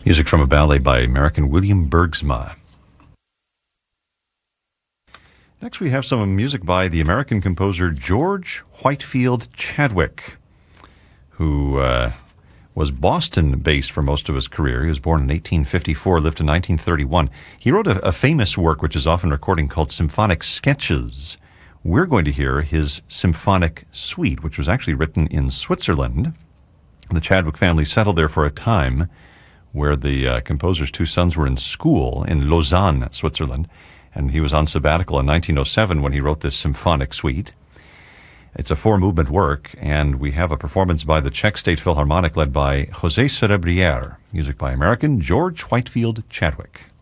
Music from a ballet by American William Bergsma. Next, we have some music by the American composer George Whitefield Chadwick, who was Boston-based for most of his career. He was born in 1854, lived in 1931. He wrote a famous work, which is often recorded, called Symphonic Sketches. We're going to hear his Symphonic Suite, which was actually written in Switzerland. The Chadwick family settled there for a time, where the composer's two sons were in school in Lausanne, Switzerland, and he was on sabbatical in 1907 when he wrote this Symphonic Suite. It's a four-movement work, and we have a performance by the Czech State Philharmonic led by José Cerebrière. Music by American George Whitefield Chadwick.